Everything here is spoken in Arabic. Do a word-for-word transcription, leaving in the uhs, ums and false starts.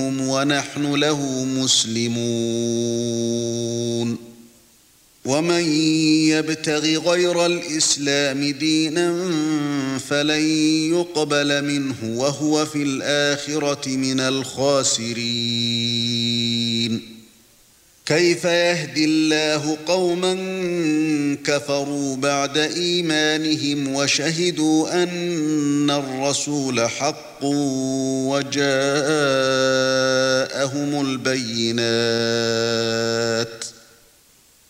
منهم ونحن له مسلمون ومن يبتغ غير الإسلام دينا فلن يقبل منه وهو في الآخرة من الخاسرين كيف يهدي الله قوما كفروا بعد إيمانهم وشهدوا أن الرسول حق وجاءهم البينات